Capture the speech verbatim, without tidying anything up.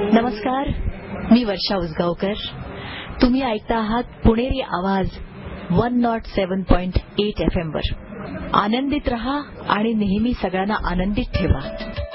नमस्कार, मी वर्षा उसगावकर. तुम्ही ऐकता आहात पुणेरी आवाज one not seven point eight F M वर. आनंदित रहा आणि नेहमी सगळ्यांना आनंदित ठेवा.